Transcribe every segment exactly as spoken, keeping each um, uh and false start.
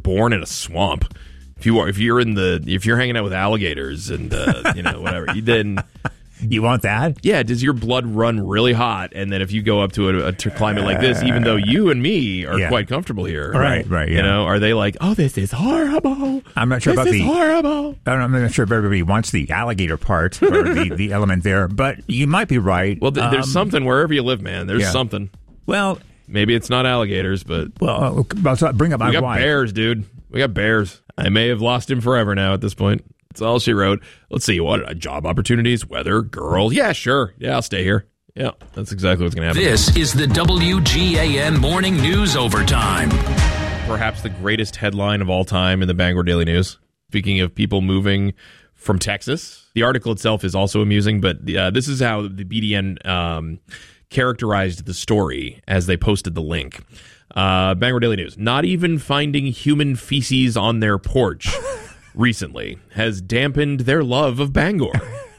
born in a swamp. If you are, if you're in the, if you're hanging out with alligators and uh, you know whatever, then you want that? Yeah. Does your blood run really hot? And then if you go up to a, a to climate like this, even though you and me are yeah. quite comfortable here, right? Right. Yeah. You know, are they like, oh, this is horrible? I'm not sure this about is the horrible. I'm not sure if everybody wants the alligator part or the, the element there, but you might be right. Well, th- there's um, something wherever you live, man. There's yeah. something. Well, maybe it's not alligators, but well, I'll bring up my we got wife. bears, dude. We got bears. I may have lost him forever now at this point. That's all she wrote. Let's see. What uh, job opportunities? Weather? Girl? Yeah, sure. Yeah, I'll stay here. Yeah, that's exactly what's going to happen. This is the W G A N Morning News Overtime. Perhaps the greatest headline of all time in the Bangor Daily News. Speaking of people moving from Texas, the article itself is also amusing, but uh, this is how the B D N um, characterized the story as they posted the link. Uh, Bangor Daily News. Not even finding human feces on their porch recently has dampened their love of Bangor.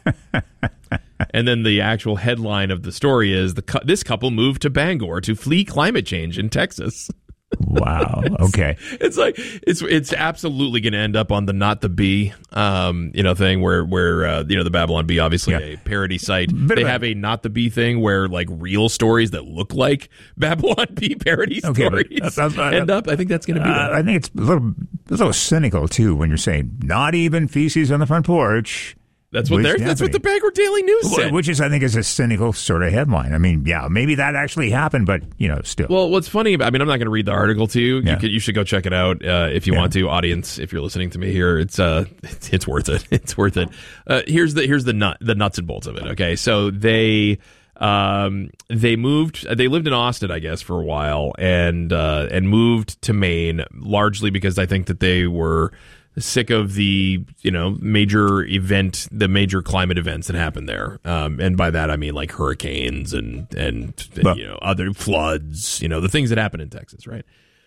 And then the actual headline of the story is, the cu- this couple moved to Bangor to flee climate change in Texas. Wow. Okay. it's, it's like it's it's absolutely going to end up on the Not the Bee, um, you know, thing where where uh, you know the Babylon Bee, obviously yeah. a parody site. Bit they have a Not the Bee thing where like real stories that look like Babylon Bee parody okay, stories that's, that's, uh, end up. I think that's going to be. Uh, I think it's a little a little cynical too when you're saying not even feces on the front porch. That's what they're. That's what the Bangor Daily News said. Which is, I think, is a cynical sort of headline. I mean, yeah, maybe that actually happened, but you know, still. Well, what's funny about, I mean, I'm not going to read the article to you. Yeah. You, could, you should go check it out uh, if you yeah. want to, audience. If you're listening to me here, it's uh, it's, it's worth it. It's worth it. Uh, here's the here's the nut the nuts and bolts of it. Okay, so they. Um, they moved. They lived in Austin, I guess, for a while, and uh, and moved to Maine largely because I think that they were sick of the you know major event, the major climate events that happened there, um, and by that I mean like hurricanes and and well, you know other floods, you know the things that happen in Texas, right?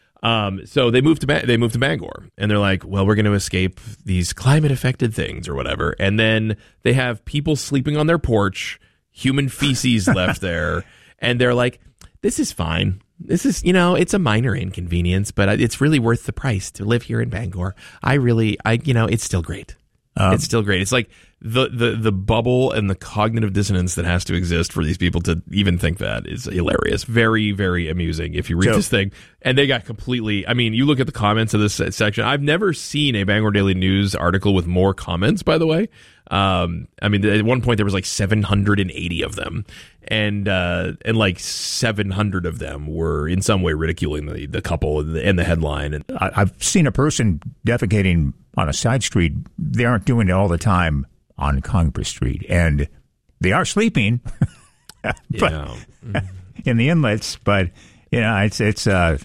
Um, so they moved to ba- they moved to Bangor, and they're like, well, we're going to escape these climate affected things or whatever, and then they have people sleeping on their porch. Human feces left there, and they're like, this is fine. This is, you know, it's a minor inconvenience, but it's really worth the price to live here in Bangor. I really, I, you know, it's still great. Um, it's still great. It's like the, the, the bubble and the cognitive dissonance that has to exist for these people to even think that is hilarious. Very, very amusing if you read so, this thing. And they got completely, I mean, you look at the comments of this section. I've never seen a Bangor Daily News article with more comments, by the way. Um, I mean, at one point there was like seven hundred eighty of them, and uh, and like seven hundred of them were in some way ridiculing the, the couple and the, and the headline. And I, I've seen a person defecating on a side street. They aren't doing it all the time on Congress Street, and they are sleeping but, yeah. in the inlets. But you know, it's it's. Uh,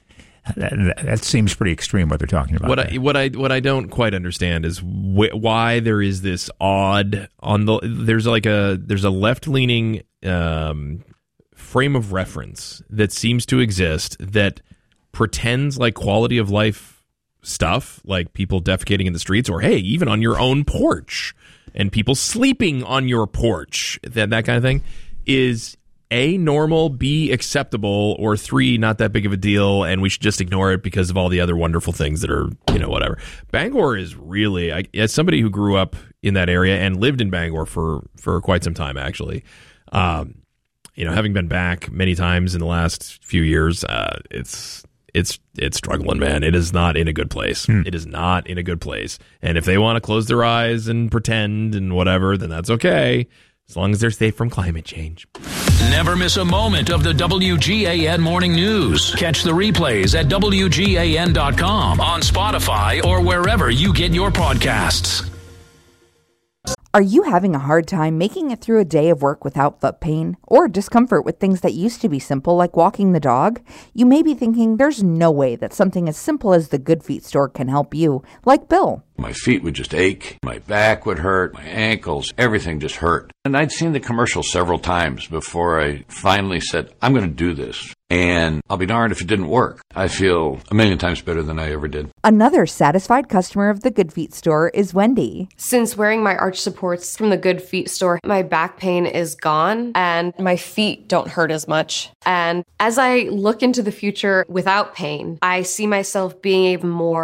That, that seems pretty extreme what they're talking about. What I what I what I don't quite understand is wh- why there is this odd on the there's like a there's a left leaning um, frame of reference that seems to exist that pretends like quality of life stuff, like people defecating in the streets, or hey, even on your own porch, and people sleeping on your porch, that that kind of thing, is A, normal, B, acceptable, or three, not that big of a deal, and we should just ignore it because of all the other wonderful things that are, you know, whatever. Bangor is really, I, as somebody who grew up in that area and lived in Bangor for, for quite some time, actually, um, you know, having been back many times in the last few years, uh, it's it's it's struggling, man. It is not in a good place. Hmm. It is not in a good place. And if they want to close their eyes and pretend and whatever, then that's okay. As long as they're safe from climate change. Never miss a moment of the W G A N Morning News. Catch the replays at W G A N dot com, on Spotify, or wherever you get your podcasts. Are you having a hard time making it through a day of work without foot pain or discomfort with things that used to be simple, like walking the dog? You may be thinking there's no way that something as simple as the Good Feet store can help you, like Bill. My feet would just ache, my back would hurt, my ankles, everything just hurt. And I'd seen the commercial several times before I finally said, I'm going to do this. And I'll be darned if it didn't work. I feel a million times better than I ever did. Another satisfied customer of the Good Feet store is Wendy. Since wearing my arch supports from the Good Feet store, my back pain is gone and my feet don't hurt as much. And as I look into the future without pain, I see myself being even more